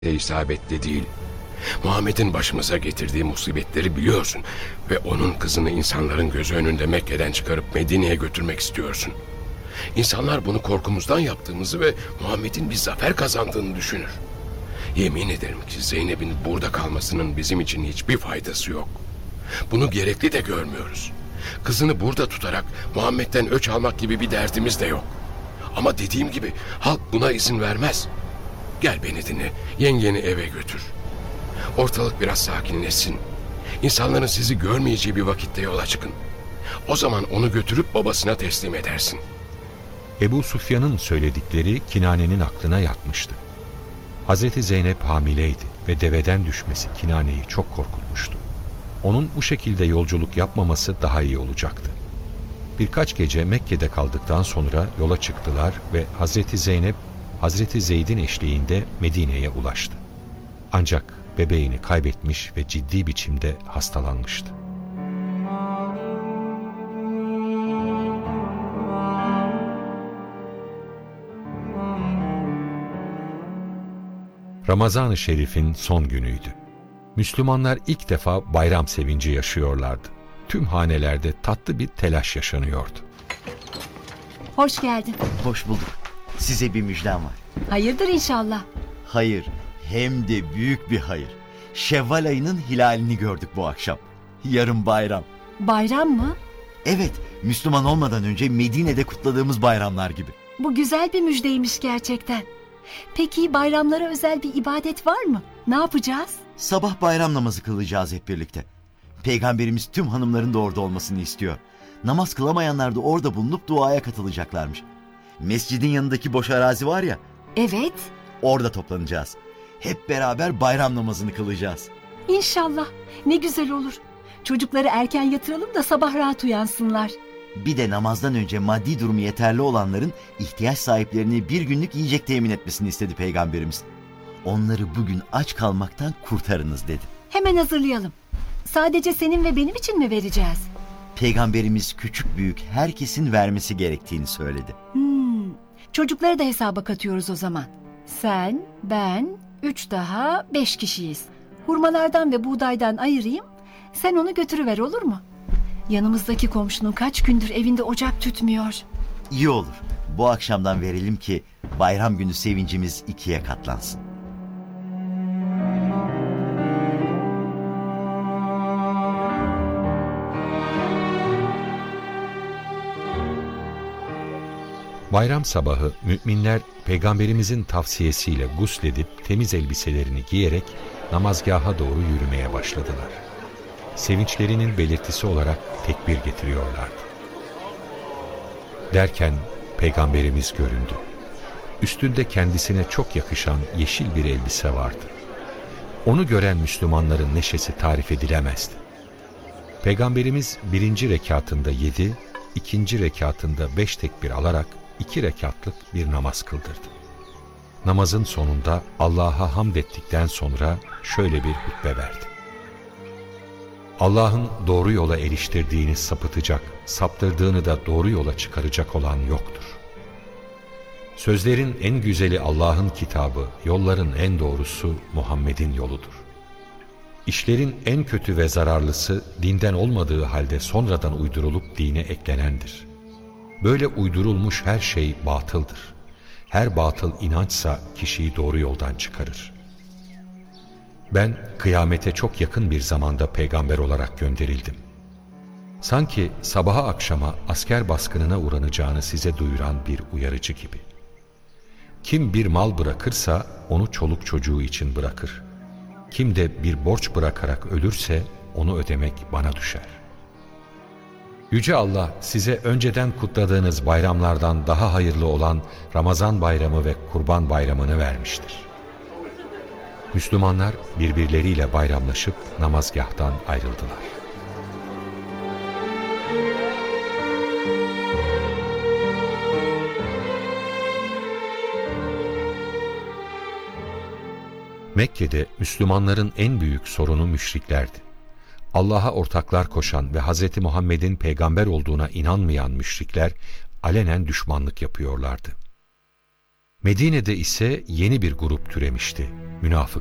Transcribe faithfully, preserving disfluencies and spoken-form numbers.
isabetli değil. Muhammed'in başımıza getirdiği musibetleri biliyorsun ve onun kızını insanların gözü önünde Mekke'den çıkarıp Medine'ye götürmek istiyorsun. İnsanlar bunu korkumuzdan yaptığımızı ve Muhammed'in bir zafer kazandığını düşünür. Yemin ederim ki Zeynep'in burada kalmasının bizim için hiçbir faydası yok. Bunu gerekli de görmüyoruz. Kızını burada tutarak Muhammed'den öç almak gibi bir derdimiz de yok. Ama dediğim gibi halk buna izin vermez. Gel beni dinle, yengeni eve götür. Ortalık biraz sakinleşsin. İnsanların sizi görmeyeceği bir vakitte yola çıkın. O zaman onu götürüp babasına teslim edersin. Ebu Sufyan'ın söyledikleri Kinane'nin aklına yatmıştı. Hazreti Zeynep hamileydi ve deveden düşmesi Kinane'yi çok korkutmuştu. Onun bu şekilde yolculuk yapmaması daha iyi olacaktı. Birkaç gece Mekke'de kaldıktan sonra yola çıktılar ve Hazreti Zeynep, Hazreti Zeyd'in eşliğinde Medine'ye ulaştı. Ancak bebeğini kaybetmiş ve ciddi biçimde hastalanmıştı. Ramazan-ı Şerif'in son günüydü. Müslümanlar ilk defa bayram sevinci yaşıyorlardı. Tüm hanelerde tatlı bir telaş yaşanıyordu. Hoş geldin. Hoş bulduk. Size bir müjdem var. Hayırdır inşallah. Hayır, hem de büyük bir hayır. Şevval ayının hilalini gördük bu akşam. Yarın bayram. Bayram mı? Evet, Müslüman olmadan önce Medine'de kutladığımız bayramlar gibi. Bu güzel bir müjdeymiş gerçekten. Peki bayramlara özel bir ibadet var mı? Ne yapacağız? Sabah bayram namazı kılacağız hep birlikte. Peygamberimiz tüm hanımların da orada olmasını istiyor. Namaz kılamayanlar da orada bulunup duaya katılacaklarmış. Mescidin yanındaki boş arazi var ya. Evet. Orada toplanacağız. Hep beraber bayram namazını kılacağız. İnşallah. Ne güzel olur. Çocukları erken yatıralım da sabah rahat uyansınlar. Bir de namazdan önce maddi durumu yeterli olanların ihtiyaç sahiplerine bir günlük yiyecek temin etmesini istedi Peygamberimiz. Onları bugün aç kalmaktan kurtarınız dedi. Hemen hazırlayalım. Sadece senin ve benim için mi vereceğiz? Peygamberimiz küçük büyük herkesin vermesi gerektiğini söyledi. Hmm. Çocukları da hesaba katıyoruz o zaman. Sen, ben, üç daha, beş kişiyiz. Hurmalardan ve buğdaydan ayırayım. Sen onu götürüver, olur mu? Yanımızdaki komşunun kaç gündür evinde ocak tütmüyor. İyi olur. Bu akşamdan verelim ki bayram günü sevincimiz ikiye katlansın. Bayram sabahı müminler Peygamberimizin tavsiyesiyle gusledip temiz elbiselerini giyerek namazgaha doğru yürümeye başladılar. Sevinçlerinin belirtisi olarak tekbir getiriyorlardı. Derken Peygamberimiz göründü. Üstünde kendisine çok yakışan yeşil bir elbise vardı. Onu gören Müslümanların neşesi tarif edilemezdi. Peygamberimiz birinci rekatında yedi, ikinci rekatında beş tekbir alarak iki rekatlık bir namaz kıldırdı. Namazın sonunda Allah'a hamd ettikten sonra şöyle bir hutbe verdi. Allah'ın doğru yola eriştirdiğini sapıtacak, saptırdığını da doğru yola çıkaracak olan yoktur. Sözlerin en güzeli Allah'ın kitabı, yolların en doğrusu Muhammed'in yoludur. İşlerin en kötü ve zararlısı dinden olmadığı halde sonradan uydurulup dine eklenendir. Böyle uydurulmuş her şey batıldır. Her batıl inançsa kişiyi doğru yoldan çıkarır. Ben kıyamete çok yakın bir zamanda peygamber olarak gönderildim. Sanki sabaha akşama asker baskınına uğranacağını size duyuran bir uyarıcı gibi. Kim bir mal bırakırsa onu çoluk çocuğu için bırakır. Kim de bir borç bırakarak ölürse onu ödemek bana düşer. Yüce Allah size önceden kutladığınız bayramlardan daha hayırlı olan Ramazan bayramı ve Kurban bayramını vermiştir. Müslümanlar birbirleriyle bayramlaşıp namazgahtan ayrıldılar. Mekke'de Müslümanların en büyük sorunu müşriklerdi. Allah'a ortaklar koşan ve Hazreti Muhammed'in peygamber olduğuna inanmayan müşrikler alenen düşmanlık yapıyorlardı. Medine'de ise yeni bir grup türemişti, münafıklar.